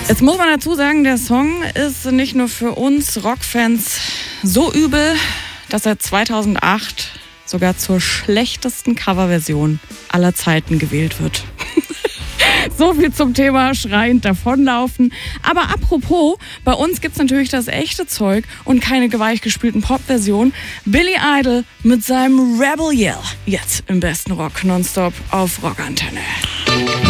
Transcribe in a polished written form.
Jetzt muss man dazu sagen, der Song ist nicht nur für uns Rockfans so übel, dass er 2008 sogar zur schlechtesten Coverversion aller Zeiten gewählt wird. So viel zum Thema schreiend davonlaufen. Aber apropos, bei uns gibt's natürlich das echte Zeug und keine weichgespülten Pop-Versionen. Billy Idol mit seinem Rebel Yell. Jetzt im besten Rock nonstop auf Rockantenne.